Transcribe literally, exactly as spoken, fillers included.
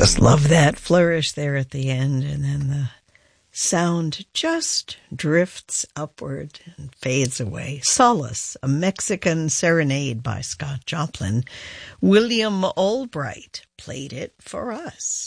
Just love that flourish there at the end, and then the sound just drifts upward and fades away. Solace, a Mexican serenade by Scott Joplin. William Albright played it for us.